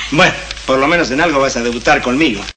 Bueno, por lo menos en algo vas a debutar conmigo.